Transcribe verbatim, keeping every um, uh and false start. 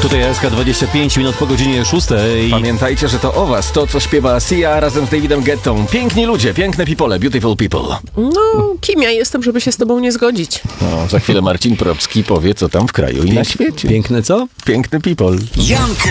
Tutaj S K dwadzieścia pięć minut po godzinie szóstej. Pamiętajcie, że to o was, to co śpiewa Sia razem z Davidem Guettą. Piękni ludzie, piękne people, beautiful people. No, kim ja jestem, żeby się z tobą nie zgodzić? No, za chwilę Marcin Probski powie, co tam w kraju i na świecie. Piękne co? Piękny people. Janka